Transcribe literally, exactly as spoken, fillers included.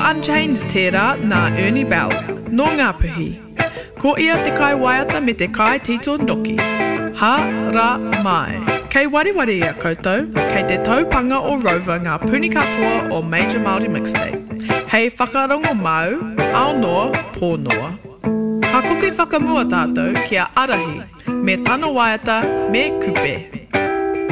Unchained tērā nā Ernie Bell, no ngā puhi. Ko ia te kai waiata me te kai tito noki. Ha, ra, mai. Kei wari wari ia koutou, kei te taupanga o Rover ngā puni katoa o Major Māori Mixtape. Hei whakarongo mau, ao noa, pō noa. Ka kuki whakamua tātou ki a arahi, me tano waiata, me kupe.